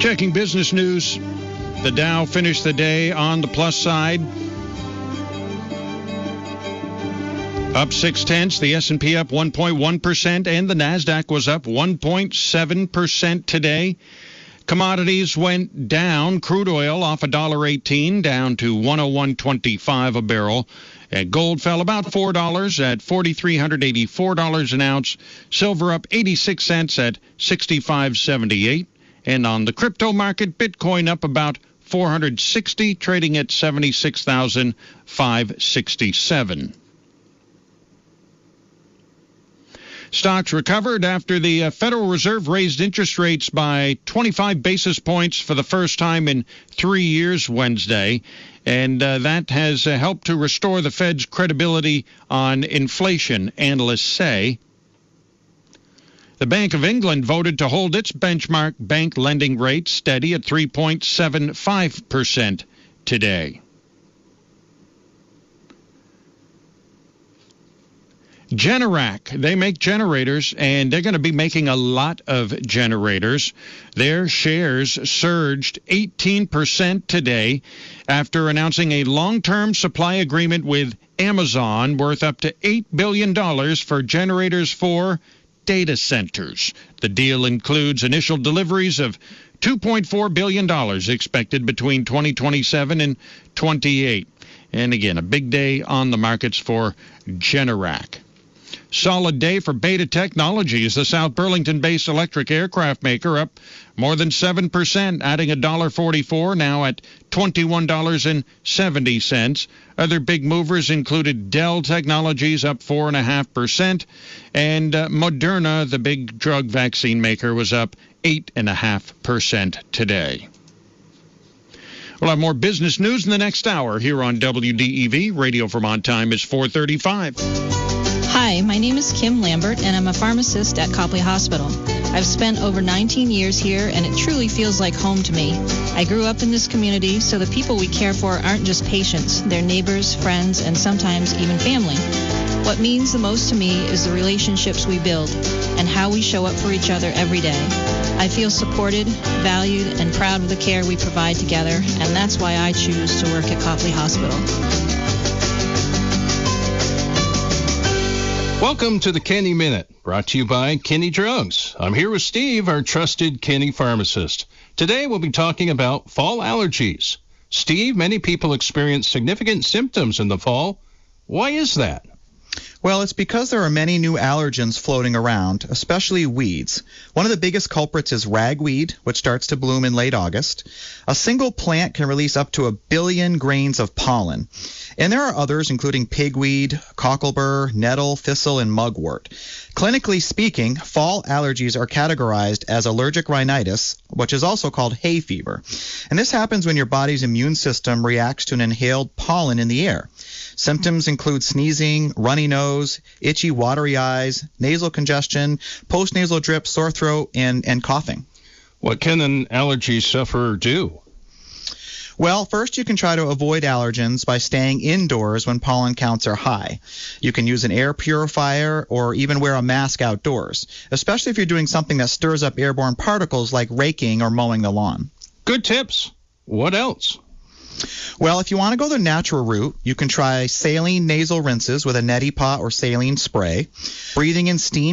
Checking business news. The Dow finished the day on the plus side, up 0.6. The S&P up 1.1%, and the Nasdaq was up 1.7% today. Commodities went down. Crude oil off $1.18 down to $101.25 a barrel. And gold fell about $4 at $4,384 an ounce. Silver up 86 cents at $65.78. And on the crypto market, Bitcoin up about 460, trading at 76,567. Stocks recovered after the Federal Reserve raised interest rates by 25 basis points for the first time in 3 years Wednesday, and that has helped to restore the Fed's credibility on inflation, analysts say. The Bank of England voted to hold its benchmark bank lending rate steady at 3.75% today. Generac, they make generators, and they're going to be making a lot of generators. Their shares surged 18% today after announcing a long-term supply agreement with Amazon worth up to $8 billion for generators for data centers. The deal includes initial deliveries of $2.4 billion expected between 2027 and 28. And again, a big day on the markets for Generac. Solid day for Beta Technologies, the South Burlington-based electric aircraft maker, up more than 7%, adding $1.44, now at $21.70. Other big movers included Dell Technologies, up 4.5%, and Moderna, the big drug vaccine maker, was up 8.5% today. We'll have more business news in the next hour here on WDEV. Radio Vermont time is 4:35. Hi, my name is Kim Lambert, and I'm a pharmacist at Copley Hospital. I've spent over 19 years here, and it truly feels like home to me. I grew up in this community, so the people we care for aren't just patients. They're neighbors, friends, and sometimes even family. What means the most to me is the relationships we build and how we show up for each other every day. I feel supported, valued, and proud of the care we provide together, and that's why I choose to work at Copley Hospital. Welcome to the Kenny Minute, brought to you by Kenny Drugs. I'm here with Steve, our trusted Kenny pharmacist. Today we'll be talking about fall allergies. Steve, many people experience significant symptoms in the fall. Why is that? Well, it's because there are many new allergens floating around, especially weeds. One of the biggest culprits is ragweed, which starts to bloom in late August. A single plant can release up to 1 billion grains of pollen. And there are others, including pigweed, cocklebur, nettle, thistle, and mugwort. Clinically speaking, fall allergies are categorized as allergic rhinitis, which is also called hay fever. And this happens when your body's immune system reacts to an inhaled pollen in the air. Symptoms include sneezing, runny nose, itchy, watery eyes, nasal congestion, postnasal drip, sore throat, and coughing. What can an allergy sufferer do? Well, first you can try to avoid allergens by staying indoors when pollen counts are high. You can use an air purifier or even wear a mask outdoors, especially if you're doing something that stirs up airborne particles like raking or mowing the lawn. Good tips. What else? Well, if you want to go the natural route, you can try saline nasal rinses with a neti pot or saline spray, breathing in steam